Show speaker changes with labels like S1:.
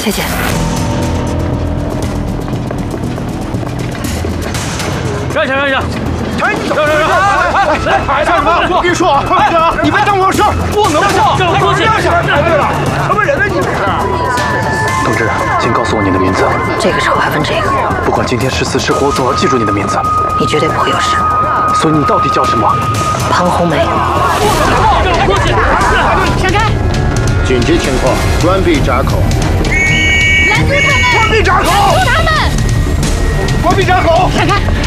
S1: 谢谢。
S2: 让一下，让一下。
S3: 哎，你怎么？来，干什么？我跟你说啊，快点啊！你别耽误我事儿，不能放！
S2: 让我过去。
S3: 太对了，什么人呢你们是？
S4: 同志，请告诉我你的名字。
S1: 这个时候还问这个？
S4: 不管今天是死是活，总要记住你的名字。
S1: 你绝对不会有事。
S4: 所以你到底叫什么？
S1: 庞红梅。
S2: 让我过去。
S5: 闪开！
S3: 紧急情况，关闭闸口。
S5: 拦住他们！
S3: 关闭闸口！
S5: 拦住他们！
S3: 关闭闸口！
S5: 闪开！